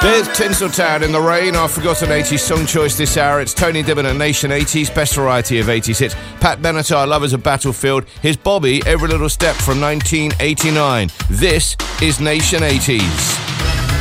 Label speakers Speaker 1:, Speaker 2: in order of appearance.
Speaker 1: There's Tinseltown in the Rain, our forgotten 80s song choice this hour. It's Tony Dibben at Nation 80s, best variety of 80s hits. Pat Benatar, Lovers of Battlefield. Here's Bobby, Every Little Step from 1989. This is Nation 80s.